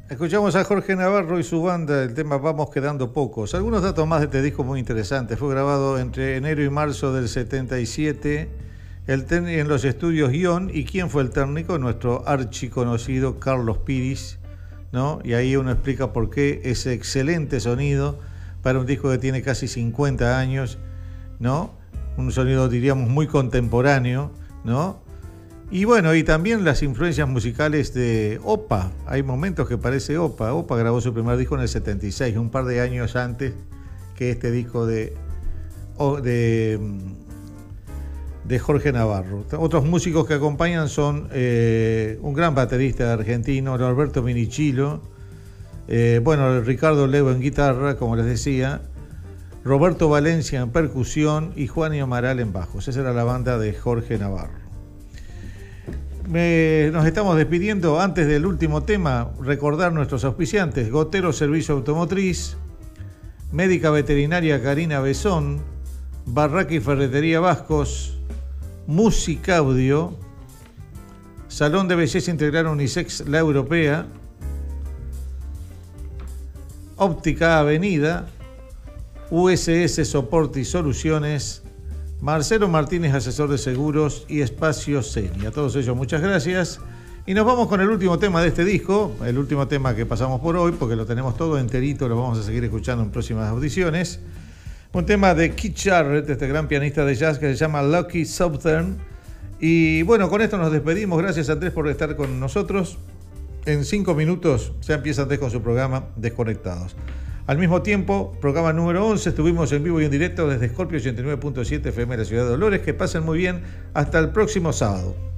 Escuchamos a Jorge Navarro y su banda, el tema Vamos Quedando Pocos. Algunos datos más de este disco muy interesantes. Fue grabado entre enero y marzo del 77 en los estudios Guión. ¿Y quién fue el técnico? Nuestro archiconocido Carlos Piris, ¿no? Y ahí uno explica por qué ese excelente sonido para un disco que tiene casi 50 años, ¿no? Un sonido, diríamos, muy contemporáneo, ¿no? Y bueno, y también las influencias musicales de Opa. Hay momentos que parece Opa. Opa grabó su primer disco en el 76, un par de años antes que este disco de Jorge Navarro. Otros músicos que acompañan son un gran baterista argentino, Norberto Minichilo, Ricardo Levo en guitarra, como les decía, Roberto Valencia en percusión y Juan y Amaral en bajos. Esa era la banda de Jorge Navarro. Nos estamos despidiendo. Antes del último tema, recordar nuestros auspiciantes: Gotero Servicio Automotriz, Médica Veterinaria Karina Besón, Barraca y Ferretería Vascos, Música Audio, Salón de Belleza Integral Unisex La Europea, Óptica Avenida, USS Soporte y Soluciones, Marcelo Martínez, asesor de seguros, y Espacio Seni. A todos ellos muchas gracias. Y nos vamos con el último tema de este disco, el último tema que pasamos por hoy, porque lo tenemos todo enterito, lo vamos a seguir escuchando en próximas audiciones. Un tema de Keith Jarrett, este gran pianista de jazz, que se llama Lucky Southern. Y bueno, con esto nos despedimos. Gracias, Andrés, por estar con nosotros. En 5 minutos ya empieza Andrés con su programa Desconectados. Al mismo tiempo, programa número 11, estuvimos en vivo y en directo desde Scorpio 89.7 FM de la Ciudad de Dolores. Que pasen muy bien. Hasta el próximo sábado.